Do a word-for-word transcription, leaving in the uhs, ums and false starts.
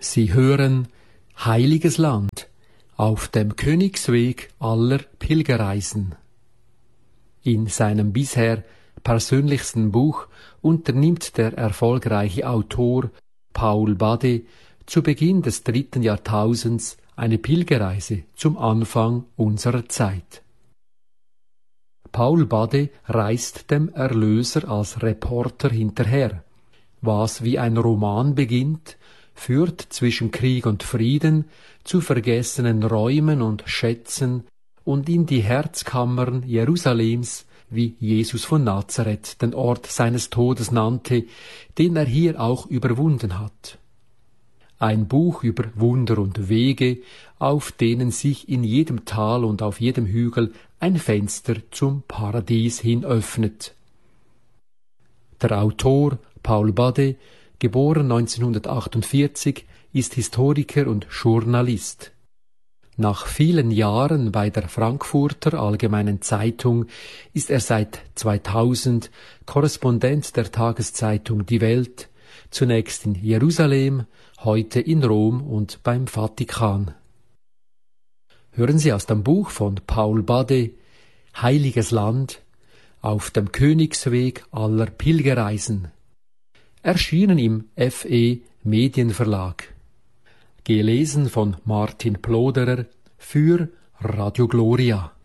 Sie hören Heiliges Land auf dem Königsweg aller Pilgerreisen. In seinem bisher persönlichsten Buch unternimmt der erfolgreiche Autor Paul Bade zu Beginn des dritten Jahrtausends eine Pilgerreise zum Anfang unserer Zeit. Paul Bade reist dem Erlöser als Reporter hinterher. Was wie ein Roman beginnt, führt zwischen Krieg und Frieden zu vergessenen Räumen und Schätzen und in die Herzkammern Jerusalems, wie Jesus von Nazareth den Ort seines Todes nannte, den er hier auch überwunden hat. Ein Buch über Wunder und Wege, auf denen sich in jedem Tal und auf jedem Hügel ein Fenster zum Paradies hin öffnet. Der Autor Paul Bade, geboren neunzehnhundertachtundvierzig, ist Historiker und Journalist. Nach vielen Jahren bei der Frankfurter Allgemeinen Zeitung ist er seit zweitausend Korrespondent der Tageszeitung Die Welt, zunächst in Jerusalem, heute in Rom und beim Vatikan. Hören Sie aus dem Buch von Paul Bade, Heiliges Land, auf dem Königsweg aller Pilgerreisen. Erschienen im F E Medienverlag. Gelesen von Martin Ploderer für Radio Gloria.